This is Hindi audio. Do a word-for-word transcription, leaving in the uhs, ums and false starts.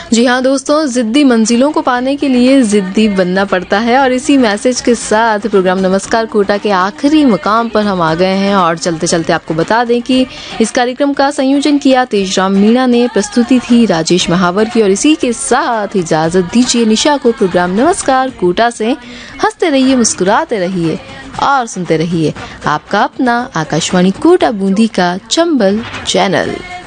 जी हाँ दोस्तों, जिद्दी मंजिलों को पाने के लिए जिद्दी बनना पड़ता है। और इसी मैसेज के साथ प्रोग्राम नमस्कार कोटा के आखिरी मुकाम पर हम आ गए हैं। और चलते चलते आपको बता दें कि इस कार्यक्रम का संयोजन किया तेजराम मीणा ने, प्रस्तुति थी राजेश महावर की। और इसी के साथ इजाजत दीजिए निशा को प्रोग्राम नमस्कार कोटा से। हंसते रहिए, मुस्कुराते रहिए और सुनते रहिए आपका अपना आकाशवाणी कोटा बूंदी का चंबल चैनल।